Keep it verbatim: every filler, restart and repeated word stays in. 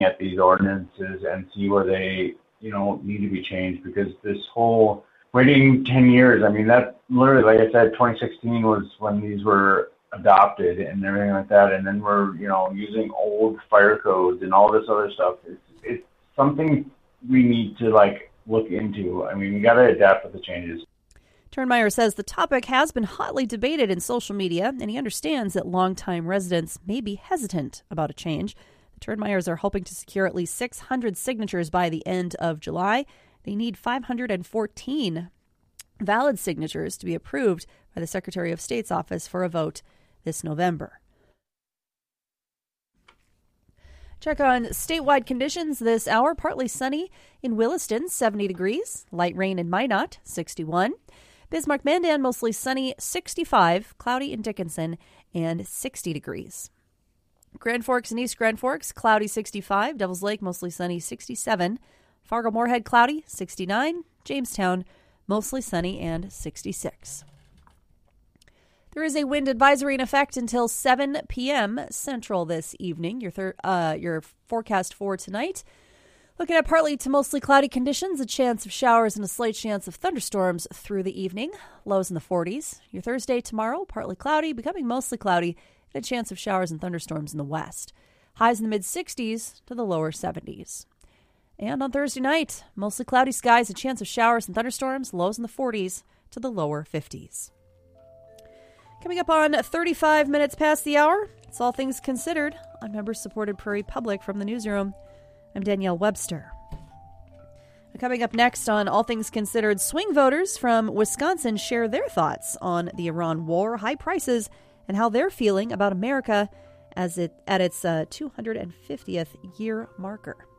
at these ordinances and see where they, you know, need to be changed, because this whole waiting ten years, I mean, that literally, like I said, twenty sixteen was when these were adopted and everything like that, and then we're, you know, using old fire codes and all this other stuff. It's, it's something we need to, like, look into. I mean, we got to adapt with the changes. Turnmeyer says the topic has been hotly debated in social media, and he understands that longtime residents may be hesitant about a change. The Turnmeyers are hoping to secure at least six hundred signatures by the end of July. They need five hundred fourteen valid signatures to be approved by the Secretary of State's office for a vote this November. Check on statewide conditions this hour. Partly sunny in Williston, seventy degrees. Light rain in Minot, sixty-one. Bismarck-Mandan, mostly sunny, sixty-five. Cloudy in Dickinson, and sixty degrees. Grand Forks and East Grand Forks, cloudy, sixty-five. Devils Lake, mostly sunny, sixty-seven. Fargo-Moorhead, cloudy, sixty-nine. Jamestown, mostly sunny, and sixty-six. There is a wind advisory in effect until seven p.m. Central this evening. Your thir- uh, your forecast for tonight. Looking at partly to mostly cloudy conditions, a chance of showers and a slight chance of thunderstorms through the evening. Lows in the forties. Your Thursday tomorrow, partly cloudy, becoming mostly cloudy, and a chance of showers and thunderstorms in the west. Highs in the mid-sixties to the lower seventies. And on Thursday night, mostly cloudy skies, a chance of showers and thunderstorms, lows in the forties to the lower fifties. Coming up on thirty-five minutes past the hour, it's All Things Considered on member-supported Prairie Public from the newsroom. I'm Danielle Webster. Coming up next on All Things Considered, swing voters from Wisconsin share their thoughts on the Iran war, high prices, and how they're feeling about America as it at its uh, two hundred fiftieth year marker.